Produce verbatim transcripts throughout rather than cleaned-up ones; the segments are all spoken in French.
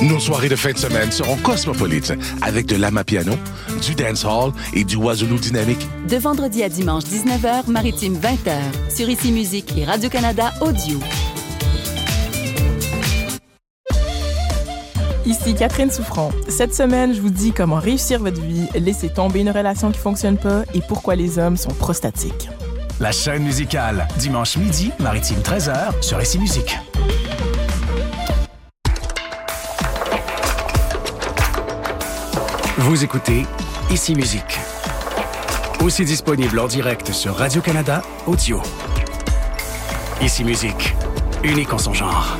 Nos soirées de fin de semaine seront cosmopolites, avec de l'amapiano, du dancehall et du oiseau dynamique. De vendredi à dimanche dix-neuf heures, maritime vingt heures, sur Ici Musique et Radio-Canada Audio. Ici Catherine Souffron. Cette semaine, je vous dis comment réussir votre vie, laisser tomber une relation qui ne fonctionne pas et pourquoi les hommes sont prostatiques. La chaîne musicale, dimanche midi, maritime treize heures, sur Ici Musique. Vous écoutez Ici Musique. Aussi disponible en direct sur Radio-Canada Audio. Ici Musique, unique en son genre.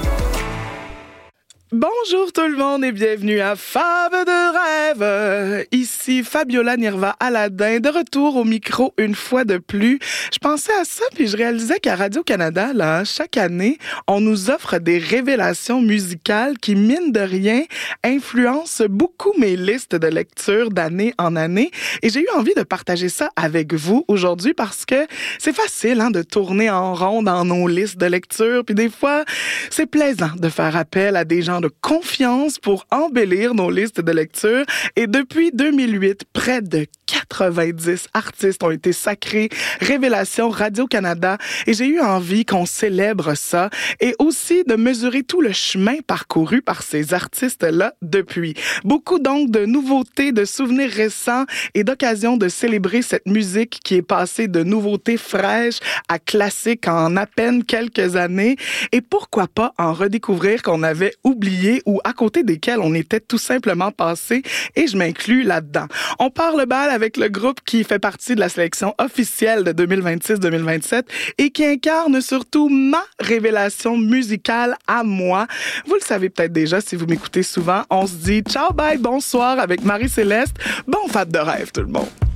Bonjour tout le monde et bienvenue à Fab de rêve. Ici Fabiola Nirva Aladin, de retour au micro une fois de plus. Je pensais à ça puis je réalisais qu'à Radio-Canada, là, chaque année, on nous offre des révélations musicales qui, mine de rien, influencent beaucoup mes listes de lecture d'année en année. Et j'ai eu envie de partager ça avec vous aujourd'hui parce que c'est facile hein, de tourner en rond dans nos listes de lecture. Puis des fois, c'est plaisant de faire appel à des gens de confiance pour embellir nos listes de lecture. Et depuis deux mille huit, près de quatre-vingt-dix artistes ont été sacrés Révélation Radio-Canada et j'ai eu envie qu'on célèbre ça et aussi de mesurer tout le chemin parcouru par ces artistes-là depuis. Beaucoup donc de nouveautés, de souvenirs récents et d'occasions de célébrer cette musique qui est passée de nouveautés fraîches à classiques en à peine quelques années et pourquoi pas en redécouvrir qu'on avait oublié ou à côté desquels on était tout simplement passé et je m'inclus là-dedans. On part le bal avec le groupe qui fait partie de la sélection officielle de deux mille vingt-six deux mille vingt-sept et qui incarne surtout ma révélation musicale à moi. Vous le savez peut-être déjà si vous m'écoutez souvent. On se dit ciao, bye, bonsoir avec Marie-Céleste. Bon fête de rêve tout le monde.